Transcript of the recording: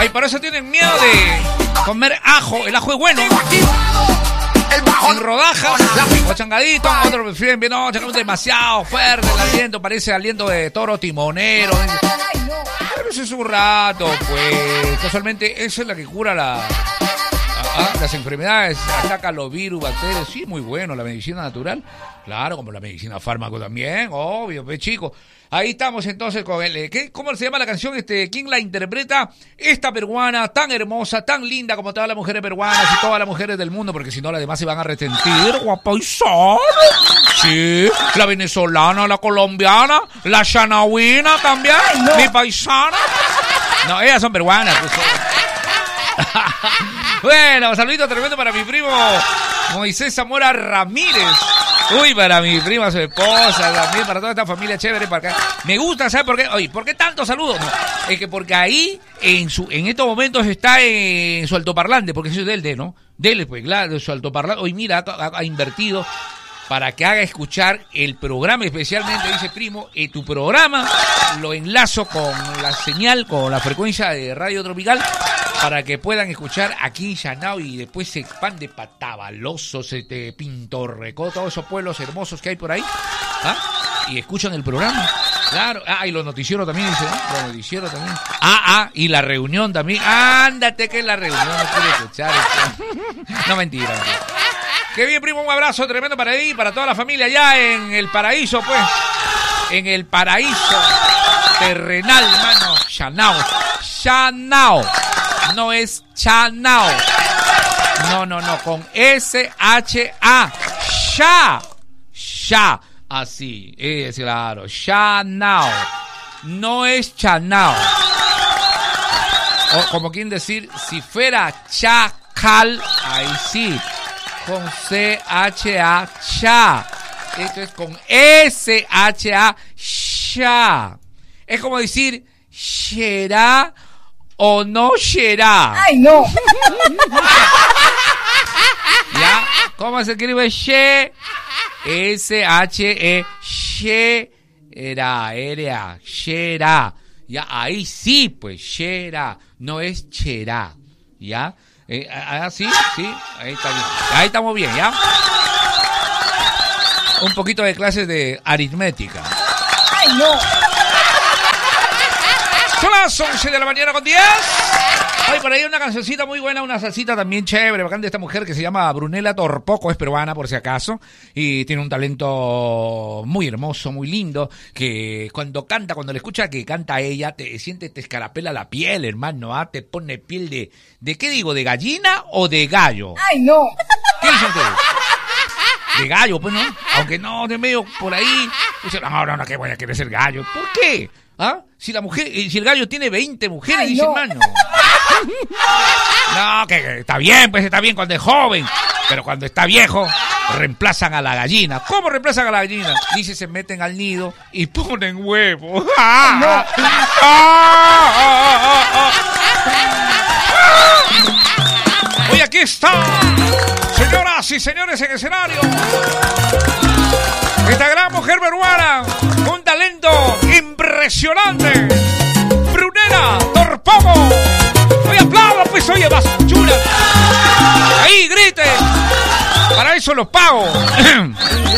Ay, por eso tienen miedo de comer ajo. El ajo es bueno. En rodajas o changadito, otros prefieren bien, no, demasiado fuerte el aliento, parece aliento de toro timonero. Pero eso es un rato, pues. Casualmente, eso es la que cura las enfermedades, ataca los virus, bacterias. Sí, muy bueno, la medicina natural. Claro, como la medicina fármaco también, obvio, pues, chicos. Ahí estamos entonces con el... ¿Cómo se llama la canción? ¿Quién la interpreta? Esta peruana tan hermosa, tan linda como todas las mujeres peruanas y todas las mujeres del mundo, porque si no las demás se van a resentir. Guapaisana. Sí, la venezolana, la colombiana, la chanawina también, mi paisana. No, ellas son peruanas. Pues. Bueno, saludito tremendo para mi primo Moisés Zamora Ramírez. Uy, para mi prima, su esposa, también para toda esta familia chévere. Para acá. Me gusta, ¿sabes por qué? Oye, ¿por qué tanto saludos? No, es que porque ahí, en estos momentos está en su altoparlante, porque eso es del ¿no? Dele, pues, claro, su altoparlante. Hoy mira, ha invertido para que haga escuchar el programa, especialmente, dice primo, tu programa lo enlazo con la señal, con la frecuencia de Radio Tropical, para que puedan escuchar aquí en Chanao y después se expande para Tabaloso, Pintorrecó, todos esos pueblos hermosos que hay por ahí, ¿ah? Y escuchan el programa. Claro, y los noticieros también, dice, ¿no? Los noticieros también. Y la reunión también. Ándate que la reunión no quiere escuchar. No, mentira. Qué bien, primo, un abrazo tremendo para ti, para toda la familia allá en el paraíso, pues. En el paraíso terrenal, mano. Chanao. Chanao. No es Chanao. No, con S-H-A. Sha. Así, es claro. Chanao. No es Chanao. O como quieren decir, si fuera Chacal, ahí sí. Con C-H-A, cha. Esto es con S-H-A, cha. Es como decir, será o no será. ¡Ay, no! ¿Ya? ¿Cómo se escribe she? S-H-E, será, R-A, será. Ya, ahí sí, pues, será. No es será. ¿Ya? Sí, ahí está bien. Ahí estamos bien, ¿ya? Un poquito de clases de aritmética. ¡Ay, no! Son las 11 de la mañana con 10. Ay, por ahí hay una cancioncita muy buena, una salsita también chévere, bacán de esta mujer que se llama Brunella Torpoco, es peruana por si acaso, y tiene un talento muy hermoso, muy lindo, que cuando canta, cuando le escucha que canta ella, te escarapela la piel, hermano, te pone piel de ¿qué digo? ¿De gallina o de gallo? ¡Ay, no! ¿Qué dicen ustedes? De gallo, pues, ¿no? Aunque no, de medio por ahí, dicen, no, que voy a querer ser gallo. ¿Por qué? ¿Ah? Si el gallo tiene 20 mujeres, ay, dice, no. hermano. No, que está bien, pues está bien cuando es joven, pero cuando está viejo, reemplazan a la gallina. ¿Cómo reemplazan a la gallina? Dice, se meten al nido y ponen huevos. No. Hoy aquí está, señoras y señores en escenario, esta gran mujer peruana, un talento impresionante, Brunella Torpoco. Oye, aplausos, pues, oye, más chula. Ahí, griten. Para eso los pago.